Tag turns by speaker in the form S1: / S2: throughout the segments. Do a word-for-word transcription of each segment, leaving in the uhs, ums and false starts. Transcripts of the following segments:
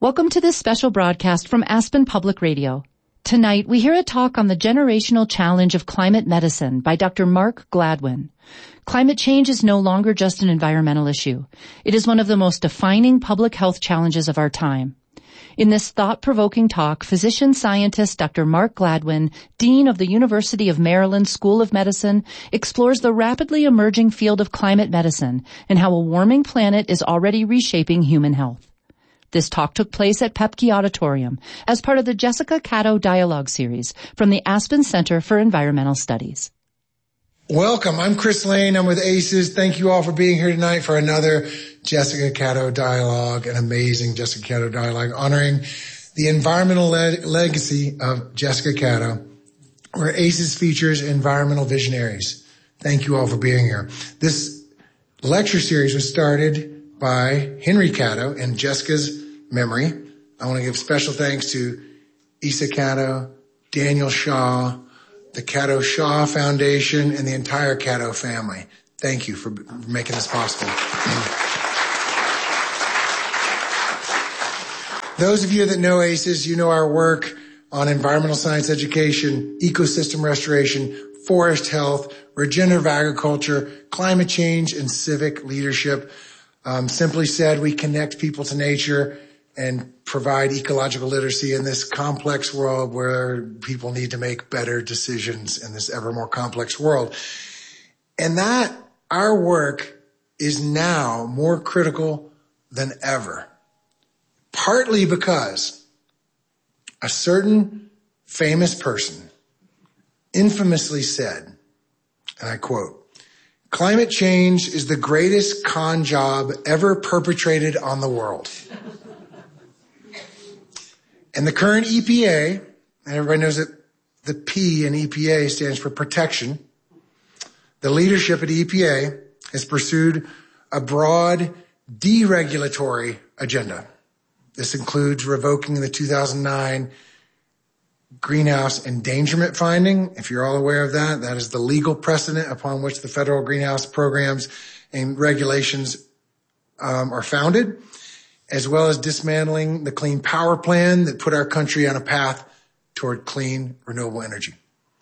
S1: Welcome to this special broadcast from Aspen Public Radio. Tonight, we hear a talk on the generational challenge of climate medicine by Doctor Mark Gladwin. Climate change is no longer just an environmental issue. It is one of the most defining public health challenges of our time. In this thought-provoking talk, physician-scientist Doctor Mark Gladwin, Dean of the University of Maryland School of Medicine, explores the rapidly emerging field of climate medicine and how a warming planet is already reshaping human health. This talk took place at Pepke Auditorium as part of the Jessica Catto Dialogue Series from the Aspen Center for Environmental Studies.
S2: Welcome. I'm Chris Lane. I'm with A C E S. Thank you all for being here tonight for another Jessica Catto Dialogue, an amazing Jessica Catto Dialogue, honoring the environmental le- legacy of Jessica Catto, where A C E S features environmental visionaries. Thank you all for being here. This lecture series was started by Henry Catto in Jessica's memory. I want to give special thanks to Isa Catto, Daniel Shaw, the Catto Shaw Foundation, and the entire Catto family. Thank you for making this possible. Those of you that know A C E S, you know our work on environmental science education, ecosystem restoration, forest health, regenerative agriculture, climate change, and civic leadership. Um, simply said, we connect people to nature and provide ecological literacy in this complex world where people need to make better decisions in this ever more complex world. And that, our work is now more critical than ever. Partly because a certain famous person infamously said, and I quote, "Climate change is the greatest con job ever perpetrated on the world." And the current E P A, and everybody knows that the P in E P A stands for protection, the leadership at E P A has pursued a broad deregulatory agenda. This includes revoking the two thousand nine greenhouse endangerment finding. If you're all aware of that, that is the legal precedent upon which the federal greenhouse programs and regulations um, are founded, as well as dismantling the Clean Power Plan that put our country on a path toward clean, renewable energy.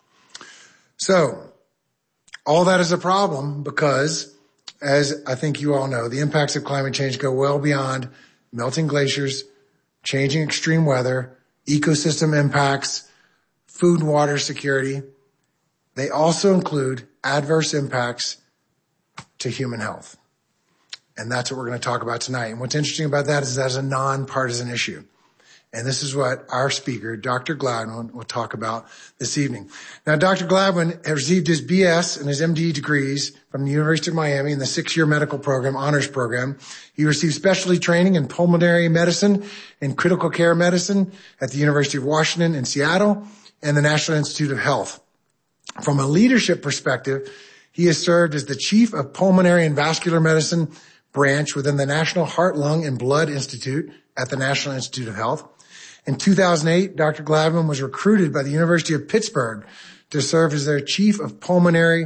S2: So, all that is a problem because, as I think you all know, the impacts of climate change go well beyond melting glaciers, changing extreme weather, ecosystem impacts, food and water security. They also include adverse impacts to human health. And that's what we're going to talk about tonight. And what's interesting about that is that is a nonpartisan issue. And this is what our speaker, Doctor Gladwin, will talk about this evening. Now, Doctor Gladwin has received his B S and his M D degrees from the University of Miami in the six-year medical program, honors program. He received specialty training in pulmonary medicine and critical care medicine at the University of Washington in Seattle and the National Institute of Health. From a leadership perspective, he has served as the chief of pulmonary and vascular medicine branch within the National Heart, Lung, and Blood Institute at the National Institute of Health. In two thousand eight, Doctor Gladwin was recruited by the University of Pittsburgh to serve as their chief of pulmonary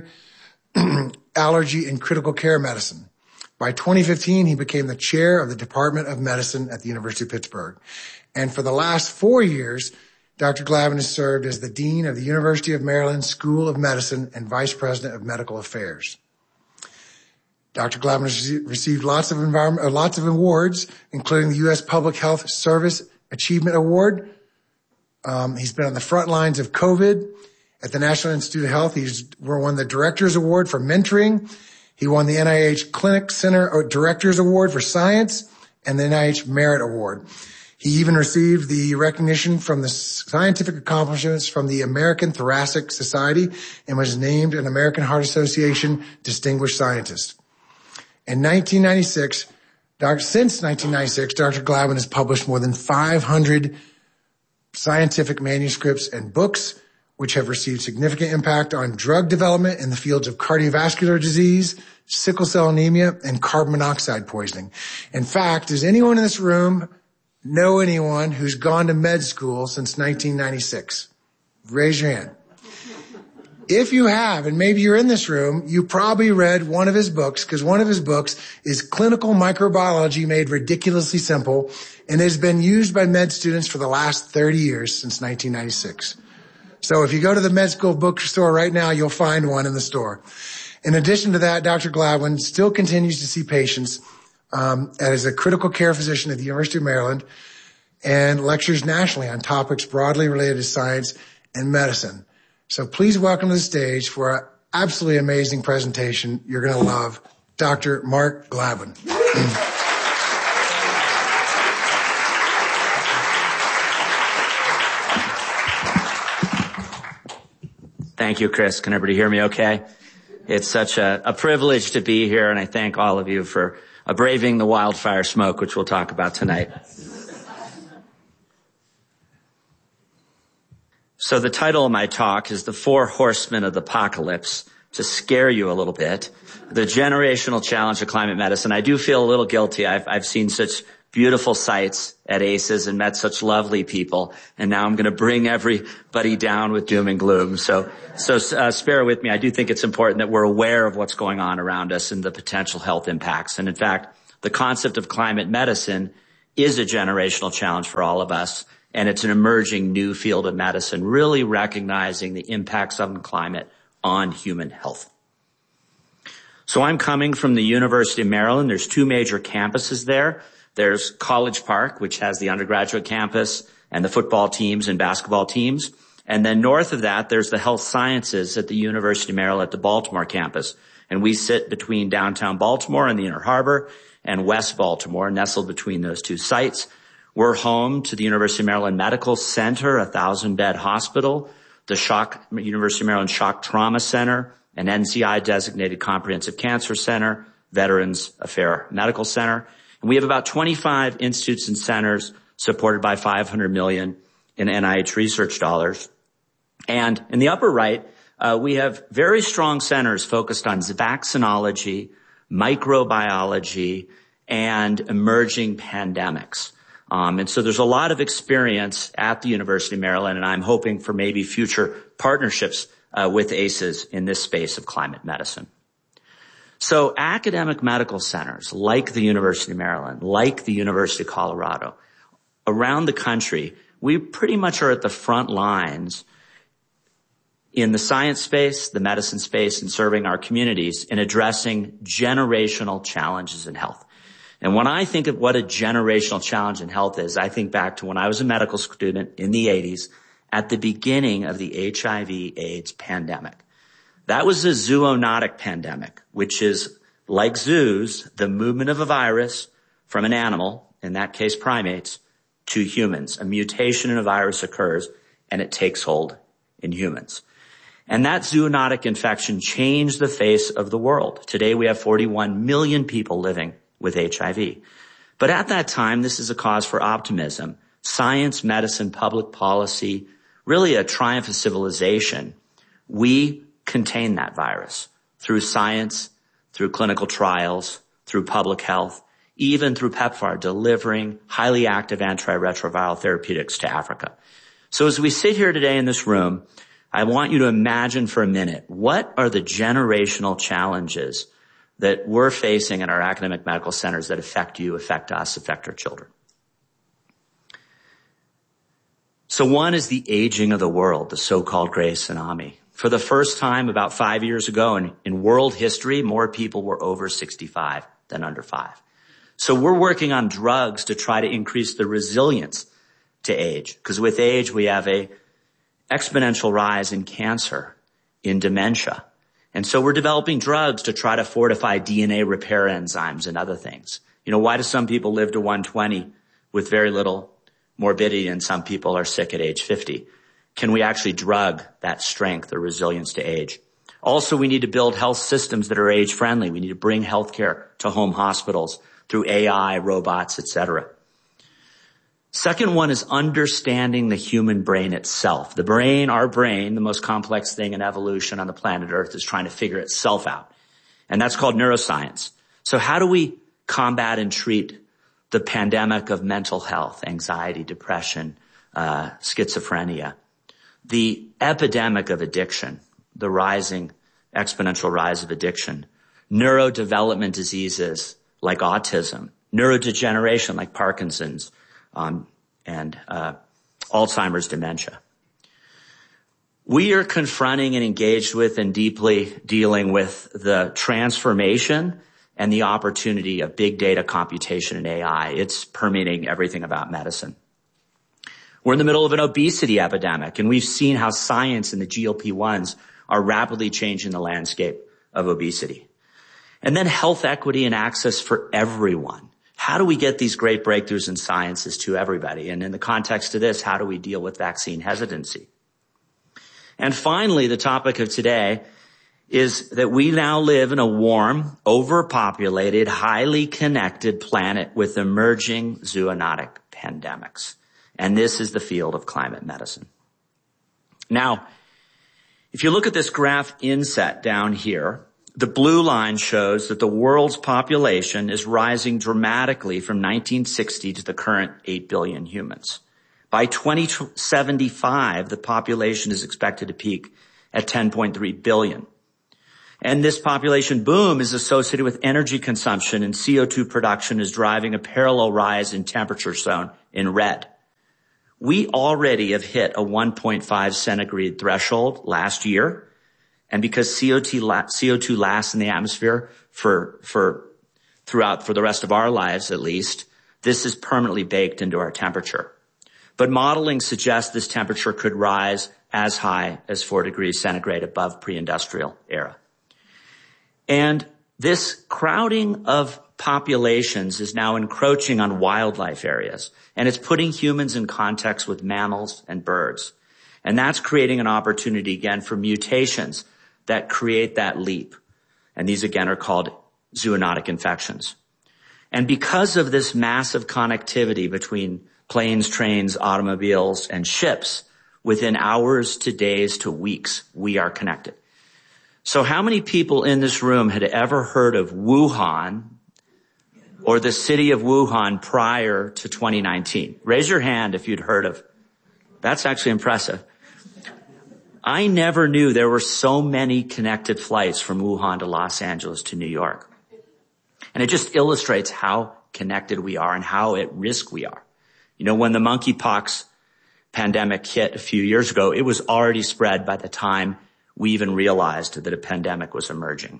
S2: allergy and critical care medicine. By twenty fifteen, he became the chair of the Department of Medicine at the University of Pittsburgh. And for the last four years, Doctor Gladwin has served as the dean of the University of Maryland School of Medicine and vice president of medical affairs. Doctor Gladwin has received lots of environment, uh, lots of awards, including the U S Public Health Service Achievement Award. Um, he's been on the front lines of COVID at the National Institute of Health. He's won the Director's Award for Mentoring. He won the N I H Clinic Center Director's Award for Science and the N I H Merit Award. He even received the recognition from the scientific accomplishments from the American Thoracic Society and was named an American Heart Association Distinguished Scientist. In nineteen ninety-six, Doctor Since nineteen ninety-six, Doctor Gladwin has published more than five hundred scientific manuscripts and books, which have received significant impact on drug development in the fields of cardiovascular disease, sickle cell anemia, and carbon monoxide poisoning. In fact, does anyone in this room know anyone who's gone to med school since nineteen ninety-six? Raise your hand. If you have, and maybe you're in this room, you probably read one of his books, because one of his books is Clinical Microbiology Made Ridiculously Simple, and has been used by med students for the last thirty years, since nineteen ninety-six. So if you go to the med school bookstore right now, you'll find one in the store. In addition to that, Doctor Gladwin still continues to see patients um, as a critical care physician at the University of Maryland and lectures nationally on topics broadly related to science and medicine. So please welcome to the stage for an absolutely amazing presentation you're going to love, Doctor Mark Gladwin.
S3: Thank you, Chris. Can everybody hear me okay? It's such a, a privilege to be here, and I thank all of you for uh, braving the wildfire smoke, which we'll talk about tonight. So the title of my talk is The Four Horsemen of the Apocalypse, to scare you a little bit. The generational challenge of climate medicine. I do feel a little guilty. I've, I've seen such beautiful sights at A C E S and met such lovely people, and now I'm going to bring everybody down with doom and gloom. So, so uh, spare with me. I do think it's important that we're aware of what's going on around us and the potential health impacts. And in fact, the concept of climate medicine is a generational challenge for all of us, and it's an emerging new field of medicine, really recognizing the impacts of climate on human health. So I'm coming from the University of Maryland. There's two major campuses there. There's College Park, which has the undergraduate campus and the football teams and basketball teams. And then north of that, there's the health sciences at the University of Maryland at the Baltimore campus. And we sit between downtown Baltimore and the Inner Harbor and West Baltimore, nestled between those two sites. We're home to the University of Maryland Medical Center, a thousand-bed hospital, the Shock, University of Maryland Shock Trauma Center, an N C I-designated comprehensive cancer center, Veterans Affairs Medical Center. And we have about twenty-five institutes and centers supported by five hundred million dollars in N I H research dollars. And in the upper right, uh, we have very strong centers focused on vaccinology, microbiology, and emerging pandemics. Um, and so there's a lot of experience at the University of Maryland, and I'm hoping for maybe future partnerships uh, with A C E S in this space of climate medicine. So academic medical centers like the University of Maryland, like the University of Colorado, around the country, we pretty much are at the front lines in the science space, the medicine space, and serving our communities in addressing generational challenges in health. And when I think of what a generational challenge in health is, I think back to when I was a medical student in the eighties at the beginning of the H I V AIDS pandemic. That was a zoonotic pandemic, which is, like zoos, the movement of a virus from an animal, in that case primates, to humans. A mutation in a virus occurs, and it takes hold in humans. And that zoonotic infection changed the face of the world. Today we have forty-one million people living with H I V. But at that time, this is a cause for optimism. Science, medicine, public policy, really a triumph of civilization. We contain that virus through science, through clinical trials, through public health, even through PEPFAR, delivering highly active antiretroviral therapeutics to Africa. So as we sit here today in this room, I want you to imagine for a minute, what are the generational challenges that we're facing in our academic medical centers that affect you, affect us, affect our children? So one is the aging of the world, the so-called gray tsunami. For the first time about five years ago in, in world history, more people were over sixty-five than under five. So we're working on drugs to try to increase the resilience to age, because with age we have a exponential rise in cancer, in dementia. And so we're developing drugs to try to fortify D N A repair enzymes and other things. You know, why do some people live to one twenty with very little morbidity and some people are sick at age fifty? Can we actually drug that strength or resilience to age? Also, we need to build health systems that are age-friendly. We need to bring healthcare to home hospitals through A I, robots, et cetera. Second one is understanding the human brain itself. The brain, our brain, the most complex thing in evolution on the planet Earth, is trying to figure itself out. And that's called neuroscience. So how do we combat and treat the pandemic of mental health, anxiety, depression, uh, schizophrenia, the epidemic of addiction, the rising exponential rise of addiction, neurodevelopment diseases like autism, neurodegeneration like Parkinson's, um, and uh, Alzheimer's dementia. We are confronting and engaged with and deeply dealing with the transformation and the opportunity of big data computation and A I. It's permeating everything about medicine. We're in the middle of an obesity epidemic, and we've seen how science and the G L P ones are rapidly changing the landscape of obesity. And then health equity and access for everyone. How do we get these great breakthroughs in sciences to everybody? And in the context of this, how do we deal with vaccine hesitancy? And finally, the topic of today is that we now live in a warm, overpopulated, highly connected planet with emerging zoonotic pandemics. And this is the field of climate medicine. Now, if you look at this graph inset down here, the blue line shows that the world's population is rising dramatically from nineteen sixty to the current eight billion humans. By twenty seventy-five, the population is expected to peak at ten point three billion. And this population boom is associated with energy consumption, and C O two production is driving a parallel rise in temperature zone in red. We already have hit a one point five centigrade threshold last year. And because C O two lasts in the atmosphere for, for throughout, for the rest of our lives at least, this is permanently baked into our temperature. But modeling suggests this temperature could rise as high as four degrees centigrade above pre-industrial era. And this crowding of populations is now encroaching on wildlife areas, and it's putting humans in context with mammals and birds. And that's creating an opportunity again for mutations that create that leap. And these again are called zoonotic infections. And because of this massive connectivity between planes, trains, automobiles, and ships, within hours to days to weeks, we are connected. So how many people in this room had ever heard of Wuhan or the city of Wuhan prior to twenty nineteen? Raise your hand if you'd heard of. That's actually impressive. I never knew there were so many connected flights from Wuhan to Los Angeles to New York. And it just illustrates how connected we are and how at risk we are. You know, when the monkeypox pandemic hit a few years ago, it was already spread by the time we even realized that a pandemic was emerging.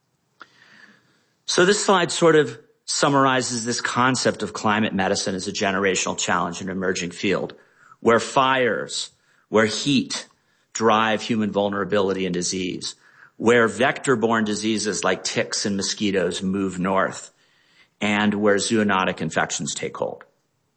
S3: So this slide sort of summarizes this concept of climate medicine as a generational challenge in an emerging field, where fires, where heat drive human vulnerability and disease, where vector-borne diseases like ticks and mosquitoes move north, and where zoonotic infections take hold.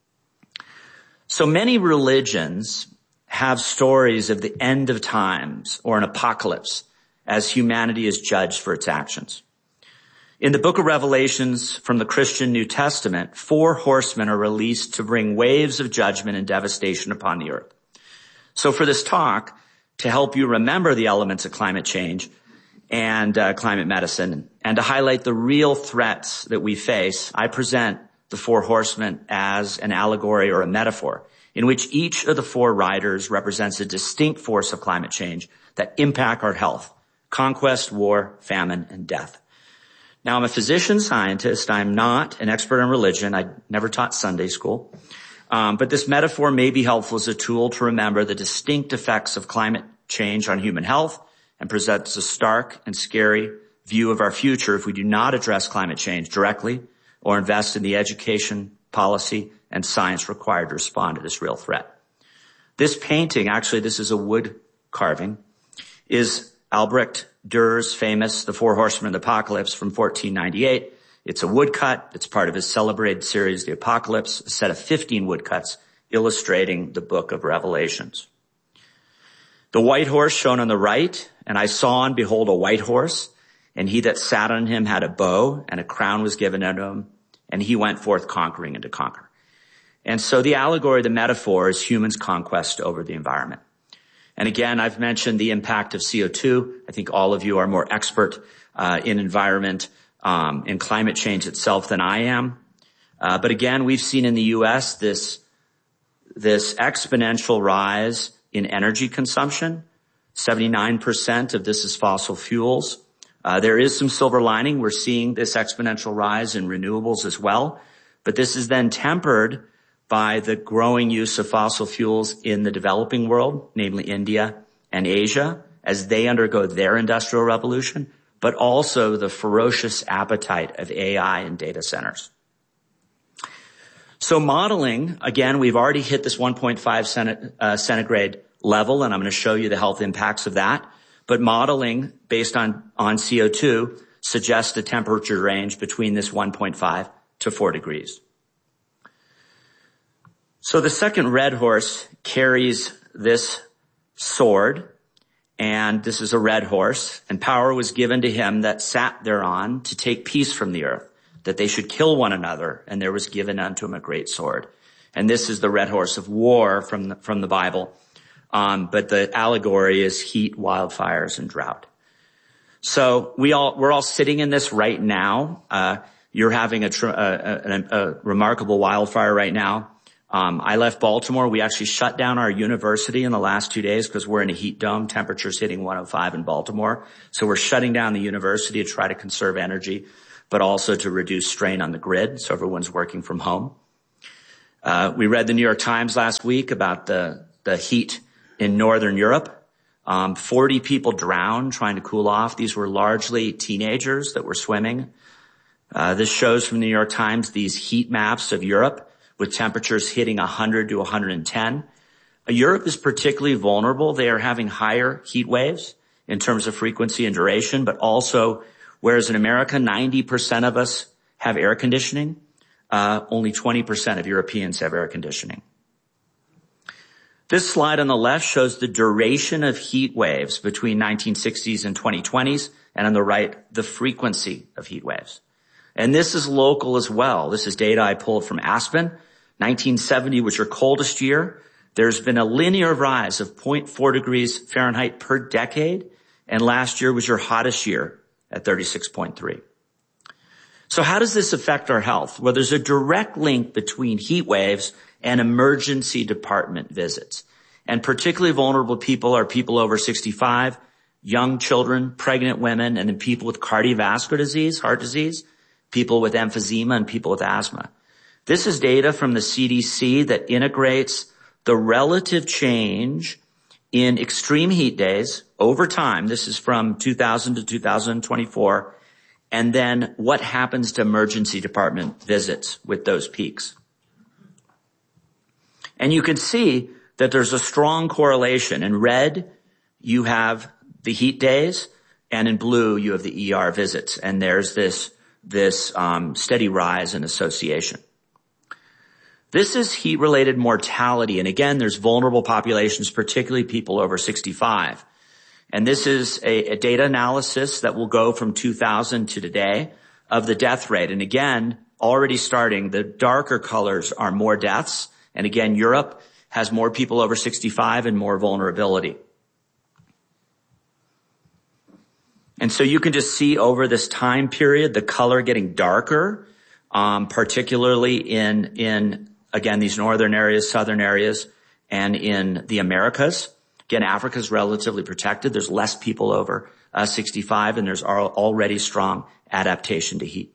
S3: So many religions have stories of the end of times or an apocalypse as humanity is judged for its actions. In the book of Revelations from the Christian New Testament, four horsemen are released to bring waves of judgment and devastation upon the earth. So for this talk, to help you remember the elements of climate change and uh, climate medicine, and to highlight the real threats that we face, I present the four horsemen as an allegory or a metaphor, in which each of the four riders represents a distinct force of climate change that impact our health: conquest, war, famine, and death. Now, I'm a physician scientist. I'm not an expert on religion. I never taught Sunday school. Um, but this metaphor may be helpful as a tool to remember the distinct effects of climate change on human health, and presents a stark and scary view of our future if we do not address climate change directly or invest in the education, policy, and science required to respond to this real threat. This painting, actually this is a wood carving, is Albrecht Dürer's famous The Four Horsemen of the Apocalypse from fourteen ninety-eight. It's a woodcut. It's part of his celebrated series, The Apocalypse, a set of fifteen woodcuts illustrating the book of Revelations. The white horse shown on the right, and I saw and behold a white horse, and he that sat on him had a bow, and a crown was given unto him, and he went forth conquering and to conquer. And so the allegory, the metaphor, is humans' conquest over the environment. And again, I've mentioned the impact of C O two. I think all of you are more expert uh, in environment, um, in climate change itself than I am. Uh, but again, we've seen in the U S this, this exponential rise in energy consumption seventy-nine percent of this is fossil fuels. Uh, there is some silver lining. We're seeing this exponential rise in renewables as well. But this is then tempered by the growing use of fossil fuels in the developing world, namely India and Asia, as they undergo their industrial revolution, but also the ferocious appetite of A I and data centers. So modeling, again, we've already hit this one point five centigrade level, and I'm going to show you the health impacts of that. But modeling based on, on C O two suggests a temperature range between this one point five to four degrees. So the second red horse carries this sword, and this is a red horse, and power was given to him that sat thereon to take peace from the earth, that they should kill one another, and there was given unto him a great sword. And this is the red horse of war from the, from the Bible. Um, but the allegory is heat, wildfires, and drought. So we all, we're all sitting in this right now. Uh, you're having a, tr- a, a, a remarkable wildfire right now. Um, I left Baltimore. We actually shut down our university in the last two days because we're in a heat dome. Temperature's hitting one oh five in Baltimore. So we're shutting down the university to try to conserve energy, but also to reduce strain on the grid. So everyone's working from home. Uh, we read the New York Times last week about the, the heat in Northern Europe. Um, forty people drowned trying to cool off. These were largely teenagers that were swimming. Uh, this shows from the New York Times these heat maps of Europe with temperatures hitting one hundred to one hundred ten. Uh, Europe is particularly vulnerable. They are having higher heat waves in terms of frequency and duration, but also, whereas in America, ninety percent of us have air conditioning, uh, only twenty percent of Europeans have air conditioning. This slide on the left shows the duration of heat waves between nineteen sixties and twenty twenties, and on the right, the frequency of heat waves. And this is local as well. This is data I pulled from Aspen. nineteen seventy was your coldest year. There's been a linear rise of zero point four degrees Fahrenheit per decade, and last year was your hottest year at thirty-six point three. So how does this affect our health? Well, there's a direct link between heat waves and emergency department visits. And particularly vulnerable people are people over sixty-five, young children, pregnant women, and then people with cardiovascular disease, heart disease, people with emphysema, and people with asthma. This is data from the C D C that integrates the relative change in extreme heat days over time. This is from two thousand to two thousand twenty-four. And then what happens to emergency department visits with those peaks. And you can see that there's a strong correlation. In red, you have the heat days, and in blue, you have the E R visits. And there's this, this, um, steady rise in association. This is heat-related mortality. And again, there's vulnerable populations, particularly people over sixty-five. And this is a, a data analysis that will go from two thousand to today of the death rate. And again, already starting, the darker colors are more deaths. And again, Europe has more people over sixty-five and more vulnerability. And so you can just see over this time period, the color getting darker, um, particularly in, in, again, these northern areas, southern areas, and in the Americas. Again, Africa is relatively protected. There's less people over uh, sixty-five, and there's already strong adaptation to heat.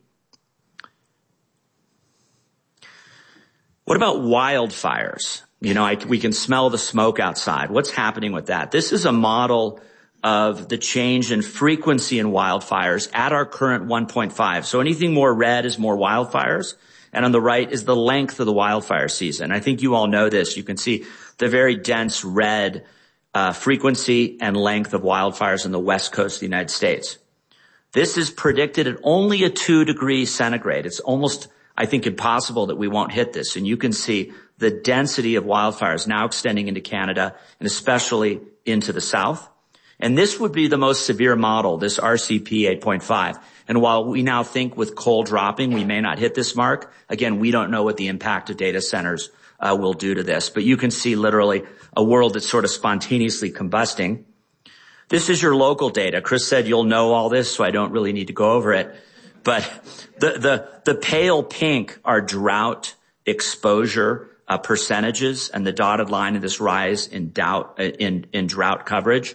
S3: What about wildfires? You know, I, we can smell the smoke outside. What's happening with that? This is a model of the change in frequency in wildfires at our current one point five. So anything more red is more wildfires. And on the right is the length of the wildfire season. I think you all know this. You can see the very dense red uh, frequency and length of wildfires on the west coast of the United States. This is predicted at only a two degree centigrade. It's almost, I think, impossible that we won't hit this. And you can see the density of wildfires now extending into Canada and especially into the south. And this would be the most severe model, this R C P eight point five. And while we now think with coal dropping, we may not hit this mark, again, we don't know what the impact of data centers uh, will do to this. But you can see literally a world that's sort of spontaneously combusting. This is your local data. Chris said you'll know all this, so I don't really need to go over it. But the, the, the pale pink are drought exposure uh, percentages, and the dotted line of this rise in, doubt, in, in drought coverage.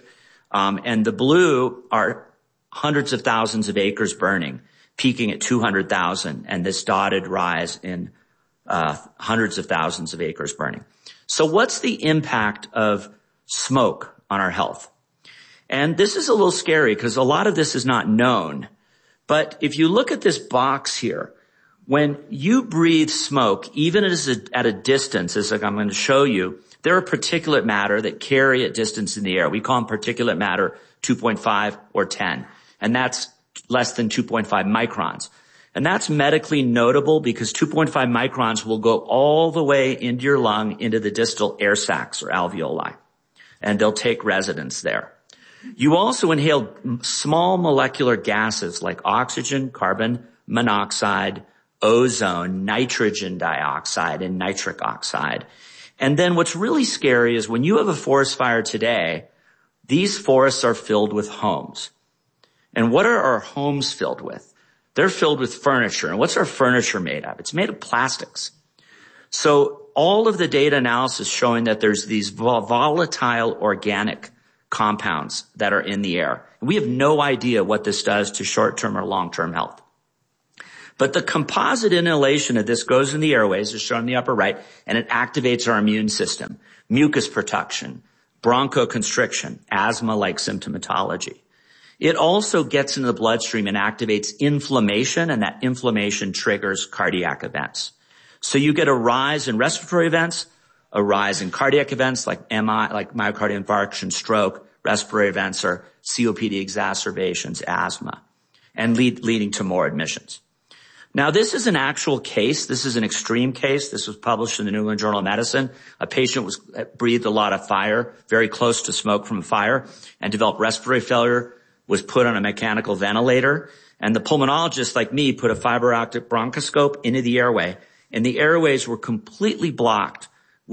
S3: Um, and the blue are hundreds of thousands of acres burning, peaking at two hundred thousand, and this dotted rise in uh hundreds of thousands of acres burning. So what's the impact of smoke on our health? And this is a little scary because a lot of this is not known. But if you look at this box here, when you breathe smoke, even as a, at a distance, as like I'm going to show you, there are particulate matter that carry at distance in the air. We call them particulate matter two point five or ten. And that's less than two point five microns. And that's medically notable because two point five microns will go all the way into your lung, into the distal air sacs or alveoli. And they'll take residence there. You also inhale small molecular gases like oxygen, carbon monoxide, ozone, nitrogen dioxide, and nitric oxide. And then what's really scary is when you have a forest fire today, these forests are filled with homes. And what are our homes filled with? They're filled with furniture. And what's our furniture made of? It's made of plastics. So all of the data analysis showing that there's these volatile organic compounds that are in the air. We have no idea what this does to short-term or long-term health. But the composite inhalation of this goes in the airways, as shown in the upper right, and it activates our immune system, mucus production, bronchoconstriction, asthma-like symptomatology. It also gets into the bloodstream and activates inflammation, and that inflammation triggers cardiac events. So you get a rise in respiratory events, a rise in cardiac events like M I, like myocardial infarction, stroke, respiratory events are C O P D exacerbations, asthma, and lead, leading to more admissions. Now, this is an actual case. This is an extreme case. This was published in the New England Journal of Medicine. A patient was breathed a lot of fire, very close to smoke from a fire, and developed respiratory failure, was put on a mechanical ventilator, and the pulmonologist, like me, put a fiber optic bronchoscope into the airway, and the airways were completely blocked